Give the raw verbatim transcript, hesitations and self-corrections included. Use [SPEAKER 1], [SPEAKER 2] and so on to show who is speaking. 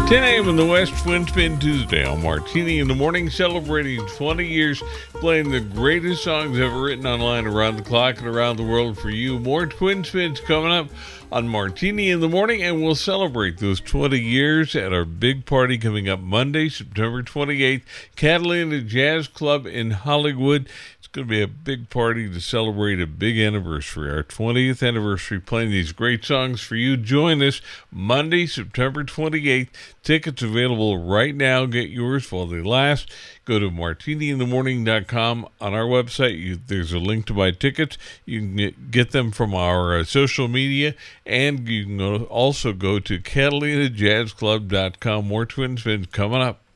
[SPEAKER 1] ten a.m. in the West, Twin Spin Tuesday on Martini in the Morning, celebrating twenty years, playing the greatest songs ever written online around the clock and around the world for you. More Twin Spins coming up on Martini in the Morning, and we'll celebrate those twenty years at our big party coming up Monday, September twenty-eighth, Catalina Jazz Club in Hollywood. It's going to be a big party to celebrate a big anniversary, our twentieth anniversary, playing these great songs for you. Join us Monday, September twenty-eighth. Tickets available right now. Get yours while they last. Go to martini in the morning dot com. On our website, you, there's a link to buy tickets. You can get, get them from our uh, social media, and you can go, also go to catalina jazz club dot com. More Twin Spins coming up.